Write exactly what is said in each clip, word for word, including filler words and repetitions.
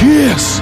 Cheers.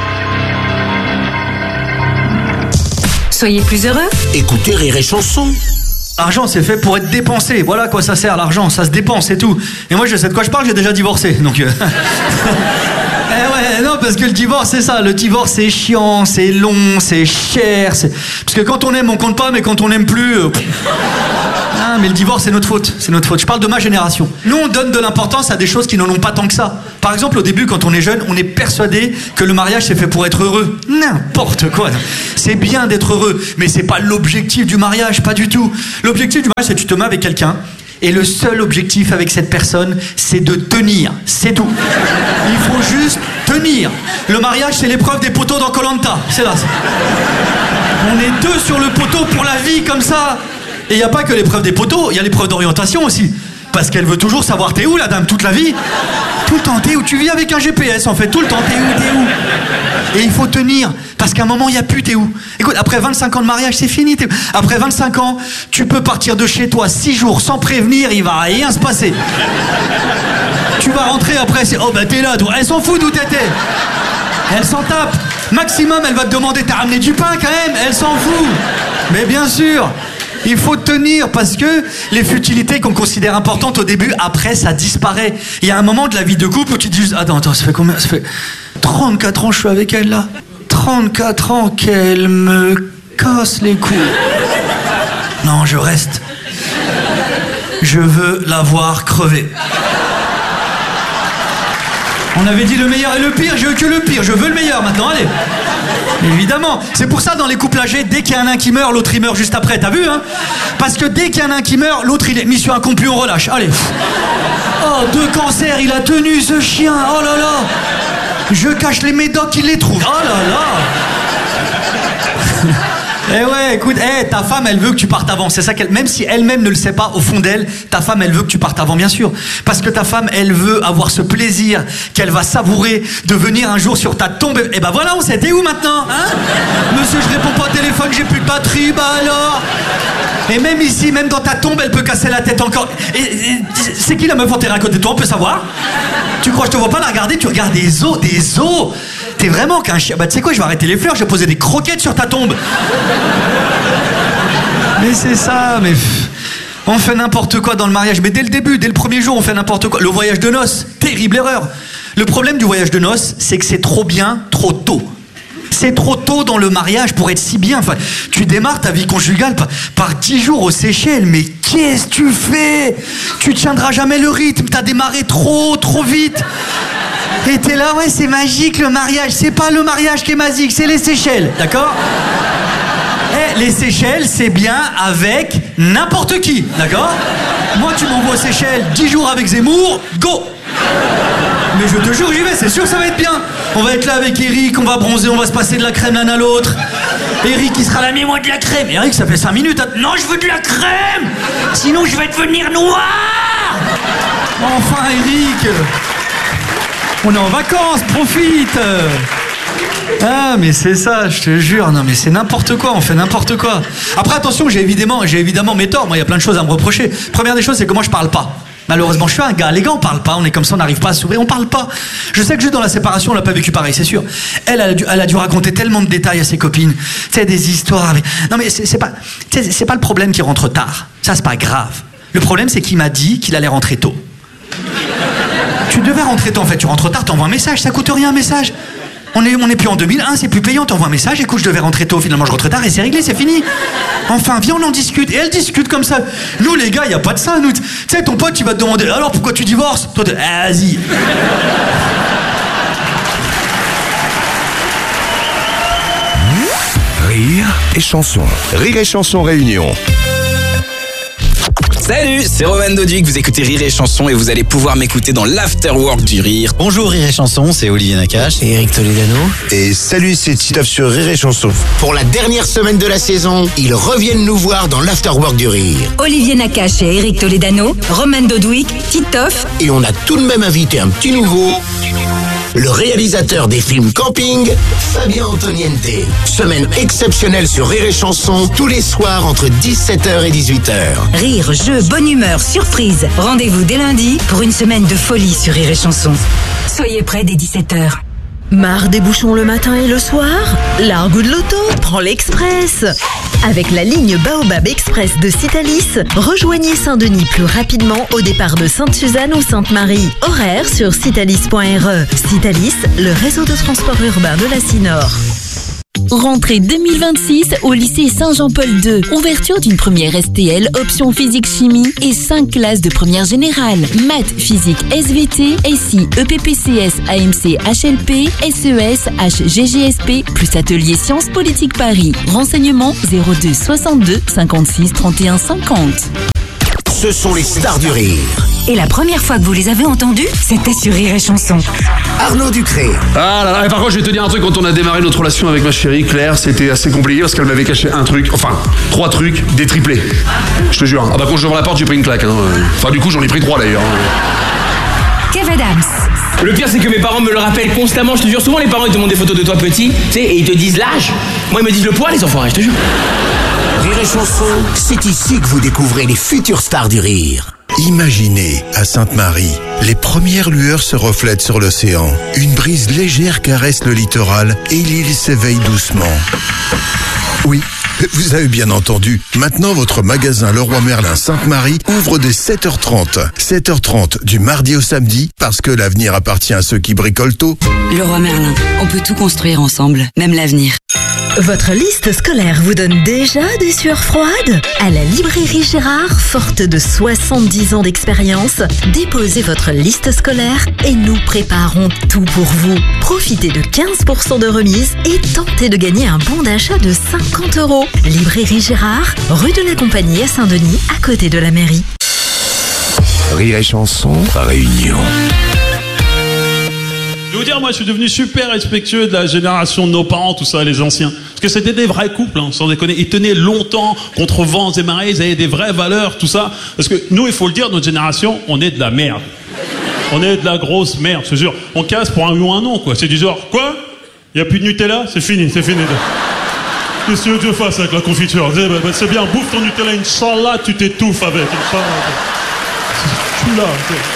Soyez plus heureux. Écoutez Rire et Chanson. L'argent, c'est fait pour être dépensé. Voilà à quoi ça sert, l'argent. Ça se dépense, c'est tout. Et moi, je sais de quoi je parle, j'ai déjà divorcé. Donc... Euh... Eh ouais, non, parce que le divorce, c'est ça. Le divorce, c'est chiant, c'est long, c'est cher. C'est... Parce que quand on aime, on compte pas, mais quand on n'aime plus... Euh... Ah, mais le divorce, c'est notre faute. C'est notre faute. Je parle de ma génération. Nous, on donne de l'importance à des choses qui n'en ont pas tant que ça. Par exemple, au début, quand on est jeune, on est persuadé que le mariage, c'est fait pour être heureux. N'importe quoi. C'est bien d'être heureux, mais c'est pas l'objectif du mariage, pas du tout. L'objectif du mariage, c'est que tu te mets avec quelqu'un, et le seul objectif avec cette personne, c'est de tenir. C'est tout. Il faut juste tenir. Le mariage, c'est l'épreuve des poteaux dans Koh-Lanta. C'est là. On est deux sur le poteau pour la vie, comme ça. Et il n'y a pas que l'épreuve des poteaux, il y a l'épreuve d'orientation aussi. Parce qu'elle veut toujours savoir t'es où, la dame, toute la vie. Tout le temps, t'es où? Tu vis avec un G P S, en fait. Tout le temps, t'es où, t'es où? Et il faut tenir. Parce qu'à un moment, il n'y a plus t'es où. Écoute, après vingt-cinq ans de mariage, c'est fini. T'es... Après vingt-cinq ans, tu peux partir de chez toi six jours sans prévenir, il va rien se passer. Tu vas rentrer après, c'est... Oh, bah t'es là, toi. Elle s'en fout d'où t'étais. Elle s'en tape. Maximum, elle va te demander, t'as ramené du pain quand même? Elle s'en fout. Mais bien sûr. Il faut tenir parce que les futilités qu'on considère importantes au début, après ça disparaît. Il y a un moment de la vie de couple où tu te dis, attends, attends, ça fait combien? Ça fait trente-quatre ans que je suis avec elle là. trente-quatre ans qu'elle me casse les couilles. Non, je reste. Je veux la voir crever. On avait dit le meilleur et le pire, je veux que le pire, je veux le meilleur maintenant, allez. Évidemment, c'est pour ça dans les couples âgés, dès qu'il y a un qui meurt, l'autre il meurt juste après, t'as vu hein? Parce que dès qu'il y en a un qui meurt, l'autre il est mission accomplie, on relâche, allez. Oh, deux cancers, il a tenu ce chien, oh là là. Je cache les médocs, il les trouve, oh là là. Eh ouais, écoute, eh, ta femme, elle veut que tu partes avant. C'est ça qu'elle, même si elle-même ne le sait pas au fond d'elle, ta femme, elle veut que tu partes avant, bien sûr. Parce que ta femme, elle veut avoir ce plaisir qu'elle va savourer de venir un jour sur ta tombe. Et ben voilà, on sait, t'es où maintenant, hein? Monsieur, je réponds pas au téléphone, j'ai plus de batterie, bah alors. Et même ici, même dans ta tombe, elle peut casser la tête encore. Et, et c'est qui la meuf enterrée à côté de toi, on peut savoir? Tu crois que je te vois pas la regarder? Tu regardes des os, des os. T'es vraiment qu'un chien. Bah tu sais quoi, je vais arrêter les fleurs, je vais poser des croquettes sur ta tombe. Mais c'est ça, mais... On fait n'importe quoi dans le mariage. Mais dès le début, dès le premier jour, on fait n'importe quoi. Le voyage de noces, terrible erreur. Le problème du voyage de noces, c'est que c'est trop bien, trop tôt. C'est trop tôt dans le mariage pour être si bien. Enfin, tu démarres ta vie conjugale par, par dix jours aux Seychelles. Mais qu'est-ce que tu fais? Tu tiendras jamais le rythme. T'as démarré trop, trop vite. Et t'es là, ouais, c'est magique le mariage. C'est pas le mariage qui est magique, c'est les Seychelles, d'accord? Eh, les Seychelles, c'est bien avec n'importe qui, d'accord? Moi, tu m'envoies aux Seychelles, dix jours avec Zemmour, go! Mais je te jure, j'y vais, c'est sûr que ça va être bien. On va être là avec Eric, on va bronzer, on va se passer de la crème l'un à l'autre. Eric, il sera là, mais moi de la crème. Eric, ça fait cinq minutes. Non, je veux de la crème. Sinon, je vais devenir noir. Enfin, Eric. On est en vacances, profite. Ah, mais c'est ça, je te jure. Non, mais c'est n'importe quoi, on fait n'importe quoi. Après, attention, j'ai évidemment, j'ai évidemment mes torts. Moi, il y a plein de choses à me reprocher. Première des choses, c'est que moi, je parle pas. Malheureusement, je suis un gars, les gars on parle pas, on est comme ça, on n'arrive pas à s'ouvrir, on parle pas. Je sais que juste dans la séparation, on l'a pas vécu pareil, c'est sûr. Elle, elle a, dû, elle a dû raconter tellement de détails à ses copines, tu sais, des histoires avec... Non mais c'est, c'est pas, c'est pas le problème qu'il rentre tard, ça c'est pas grave. Le problème c'est qu'il m'a dit qu'il allait rentrer tôt. Tu devais rentrer tôt en fait, tu rentres tard, t'envoies un message, ça coûte rien un message. On est, on est plus en deux mille un, c'est plus payant, t'envoies un message, écoute, je devais rentrer tôt, finalement je rentre tard et c'est réglé, c'est fini. Enfin, viens, on en discute. Et elle discute comme ça. Nous, les gars, y a pas de ça, nous. Tu sais, ton pote, il va te demander, alors pourquoi tu divorces? Toi, t'es, ah, vas-y. Rire et chanson. Rire et chanson réunion. Salut, c'est Roman Doduc, vous écoutez Rire et Chanson et vous allez pouvoir m'écouter dans l'Afterwork du Rire. Bonjour Rire et Chanson, c'est Olivier Nakache et Eric Toledano. Et salut, c'est Titoff sur Rire et Chanson. Pour la dernière semaine de la saison, ils reviennent nous voir dans l'Afterwork du Rire. Olivier Nakache et Eric Toledano, Roman Doduc, Titoff. Et on a tout de même invité un petit nouveau, le réalisateur des films Camping, Fabien Antoniente. Semaine exceptionnelle sur Rire et Chanson, tous les soirs entre dix-sept heures et dix-huit heures. Rire, jeu, bonne humeur, surprise. Rendez-vous dès lundi pour une semaine de folie sur Rire et Chanson. Soyez prêts dès dix-sept heures. Marre des bouchons le matin et le soir? L'argot de l'auto, prends l'Express. Avec la ligne Baobab Express de Citalis, rejoignez Saint-Denis plus rapidement au départ de Sainte-Suzanne ou Sainte-Marie. Horaire sur citalis point r e. Citalis, le réseau de transport urbain de la Cinor. Rentrée deux mille vingt-six au lycée Saint-Jean-Paul deux. Ouverture d'une première S T L, option physique-chimie et cinq classes de première générale. Maths, physique, S V T, S I, E P P C S, A M C, H L P, S E S, H G G S P, plus atelier sciences politiques Paris. Renseignements zéro deux soixante-deux cinquante-six trente et un cinquante. Ce sont les stars du rire. Et la première fois que vous les avez entendus, c'était sur Rire et Chanson. Arnaud Ducré. Ah là là, et par contre je vais te dire un truc, quand on a démarré notre relation avec ma chérie Claire, c'était assez compliqué parce qu'elle m'avait caché un truc, enfin trois trucs, des triplés. Je te jure. Ah bah quand je ouvre la porte j'ai pris une claque. Hein. Enfin du coup j'en ai pris trois d'ailleurs. Kev Adams. Le pire c'est que mes parents me le rappellent constamment, je te jure, souvent les parents ils te demandent des photos de toi petit, tu sais, et ils te disent l'âge. Moi ils me disent le poids les enfoirés, je te jure. Rire et Chanson, c'est ici que vous découvrez les futures stars du rire. Imaginez, à Sainte-Marie, les premières lueurs se reflètent sur l'océan. Une brise légère caresse le littoral et l'île s'éveille doucement. Oui, vous avez bien entendu. Maintenant, votre magasin Leroy Merlin Sainte-Marie ouvre dès sept heures trente. sept heures trente du mardi au samedi, parce que l'avenir appartient à ceux qui bricolent tôt. Leroy Merlin, on peut tout construire ensemble, même l'avenir. Votre liste scolaire vous donne déjà des sueurs froides? À la librairie Gérard, forte de soixante-dix ans d'expérience, déposez votre liste scolaire et nous préparons tout pour vous. Profitez de quinze pour cent de remise et tentez de gagner un bon d'achat de cinquante euros. Librairie Gérard, rue de la Compagnie à Saint-Denis, à côté de la mairie. Rire et Chanson, Réunion. Je vais vous dire, moi je suis devenu super respectueux de la génération de nos parents, tout ça, les anciens. Parce que c'était des vrais couples, hein, sans déconner. Ils tenaient longtemps contre vents et marées, ils avaient des vraies valeurs, tout ça. Parce que nous, il faut le dire, notre génération, on est de la merde. On est de la grosse merde, je te jure. On casse pour un oui ou un non, quoi. C'est du genre, quoi? Il n'y a plus de Nutella? C'est fini, c'est fini. Qu'est-ce que tu veux que je fasse avec la confiture? C'est bien, bouffe ton Nutella, Inch'Allah, tu t'étouffes avec. Je suis là, tu sais.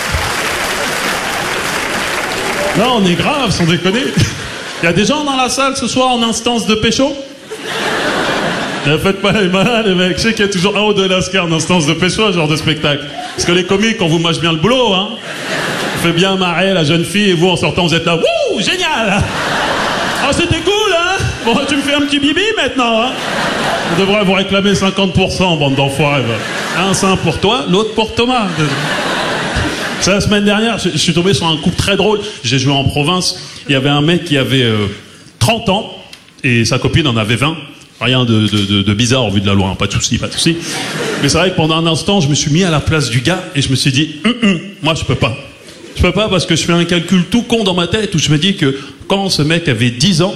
Là, on est grave, sans déconner. Il y a des gens dans la salle ce soir en instance de pécho? Ne faites pas les malades, les mecs. Je sais qu'il y a toujours un ou deux lascars en instance de pécho, ce genre de spectacle. Parce que les comiques, on vous mâche bien le boulot, hein. On fait bien marrer la jeune fille et vous, en sortant, vous êtes là. Wouh, génial! Ah, c'était cool, hein? Bon, tu me fais un petit bibi maintenant, hein? On devrait vous réclamer cinquante pour cent, bande d'enfoirés. Un sein pour toi, l'autre pour Thomas. C'est la semaine dernière, je, je suis tombé sur un couple très drôle. J'ai joué en province. Il y avait un mec qui avait euh, trente ans et sa copine en avait vingt. Rien de, de, de, de bizarre au vu de la loi, hein. Pas de souci, pas de souci. Mais c'est vrai que pendant un instant, je me suis mis à la place du gars et je me suis dit, hum, hum, moi je peux pas. Je peux pas parce que je fais un calcul tout con dans ma tête où je me dis que quand ce mec avait dix ans,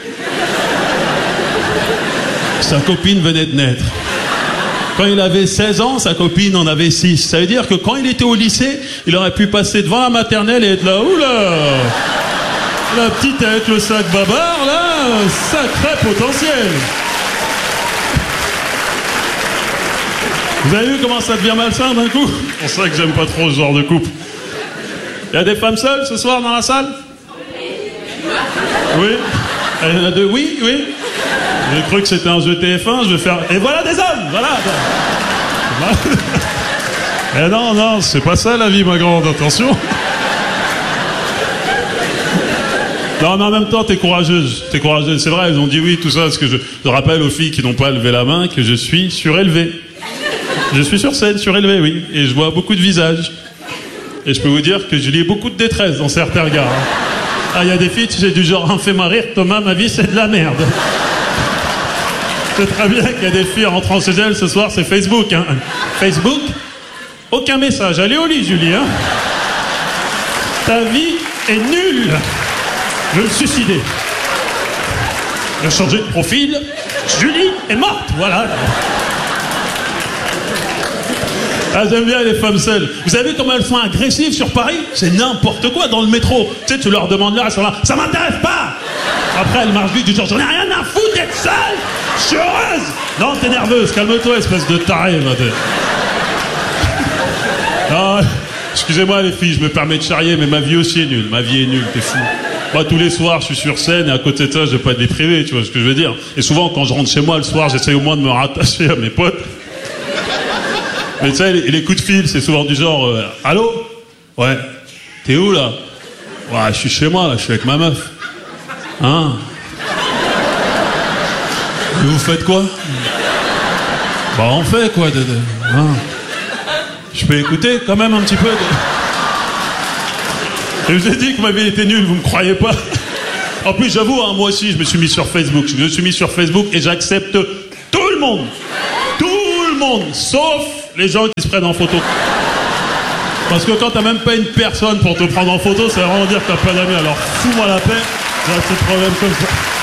sa copine venait de naître. Quand il avait seize ans, sa copine en avait six. Ça veut dire que quand il était au lycée, il aurait pu passer devant la maternelle et être là, oula, la petite avec le sac babar, là, sacré potentiel. Vous avez vu comment ça devient malsain d'un coup? C'est pour ça que j'aime pas trop ce genre de couple. Il y a des femmes seules ce soir dans la salle? Oui. Il y en a deux? Oui, oui. J'ai cru que c'était un jeu T F un, je vais faire... Et voilà des hommes, voilà. Eh non, non, c'est pas ça la vie, ma grande, attention. Non, mais en même temps, t'es courageuse, t'es courageuse. C'est vrai, ils ont dit oui, tout ça, parce que je, je rappelle aux filles qui n'ont pas levé la main que je suis surélevé. Je suis sur scène, surélevé, oui. Et je vois beaucoup de visages. Et je peux vous dire que je lis beaucoup de détresse dans certains regards. Hein. Ah, il y a des filles, tu sais, du genre, « Fais-moi rire, Thomas, ma vie, c'est de la merde. » C'est très bien qu'il y a des filles rentrant chez elles ce soir, c'est Facebook. Hein. Facebook, aucun message. Allez au lit, Julie. Hein. Ta vie est nulle. Je vais me suicider. Je vais changer de profil. Julie est morte. Voilà. Ah, j'aime bien les femmes seules. Vous avez vu comment elles sont agressives sur Paris? C'est n'importe quoi dans le métro. Tu sais, tu leur demandes là, elles sont là. Ça m'intéresse pas. Après, elles marchent vite du genre, j'en ai rien à foutre d'être seule. Je suis heureuse. Non, t'es nerveuse. Calme-toi, espèce de taré. Non, excusez-moi les filles, je me permets de charrier, mais ma vie aussi est nulle. Ma vie est nulle, t'es fou. Bah, tous les soirs, je suis sur scène et à côté de ça, je vais pas être des privés, tu vois ce que je veux dire. Et souvent, quand je rentre chez moi le soir, j'essaie au moins de me rattacher à mes potes. Mais tu sais, les, les coups de fil, c'est souvent du genre euh, allô? Ouais. T'es où là? Ouais, je suis chez moi là, je suis avec ma meuf. Hein? Et vous faites quoi? Bah, on fait quoi de, de, hein? Je peux écouter quand même un petit peu de... Je vous ai dit que ma vie était nulle, vous me croyez pas? En plus, j'avoue, hein, moi aussi, je me suis mis sur Facebook. Je me suis mis sur Facebook et j'accepte tout le monde. Tout le monde, sauf les gens qui se prennent en photo. Parce que quand t'as même pas une personne pour te prendre en photo, ça veut vraiment dire que t'as pas d'amis. Alors fous-moi la paix, j'ai assez de problèmes comme ça.